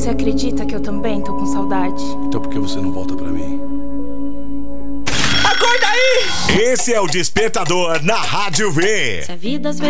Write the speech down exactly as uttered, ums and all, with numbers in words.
Você acredita que eu também tô com saudade? Então por que você não volta pra mim? Acorda aí! Esse é o Despertador na Rádio V. Se a vida às vezes